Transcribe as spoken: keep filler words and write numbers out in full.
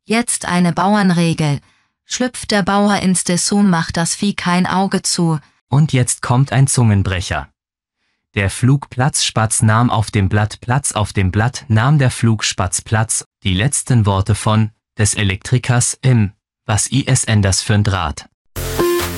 Jetzt eine Bauernregel. Schlüpft der Bauer ins Dessous, macht das Vieh kein Auge zu. Und jetzt kommt ein Zungenbrecher. Der Flugplatzspatz nahm auf dem Blatt Platz, auf dem Blatt nahm der Flugspatz Platz. Die letzten Worte von des Elektrikers im, was is änders für'n Draht.